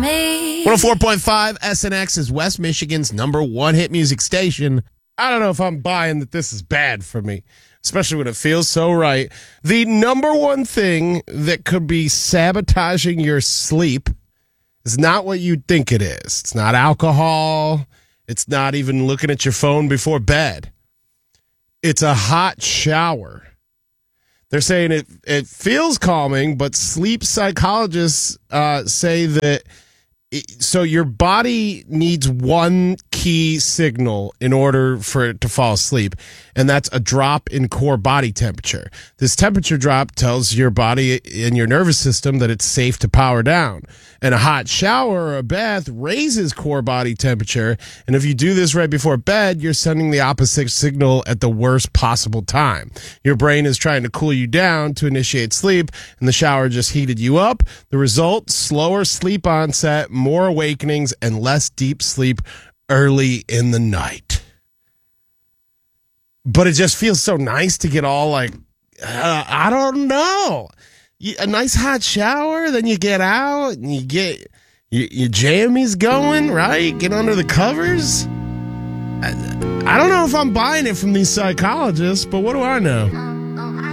me. 104.5 SNX is West Michigan's #1 hit music station. I don't know if I'm buying that this is bad for me, especially when it feels so right. The #1 thing that could be sabotaging your sleep is not what you'd think it is. It's not alcohol. It's not even looking at your phone before bed. It's a hot shower. They're saying it feels calming, but sleep psychologists say that so your body needs one key signal in order for it to fall asleep, and that's a drop in core body temperature. This temperature drop tells your body and your nervous system that it's safe to power down. And a hot shower or a bath raises core body temperature, and if you do this right before bed, you're sending the opposite signal at the worst possible time. Your brain is trying to cool you down to initiate sleep, and the shower just heated you up. The result, slower sleep onset, more awakenings, and less deep sleep early in the night. But it just feels so nice to get all like, I don't know. A nice hot shower, then you get out and you get your jammies going, right? Get under the covers. I don't know if I'm buying it from these psychologists, but what do I know?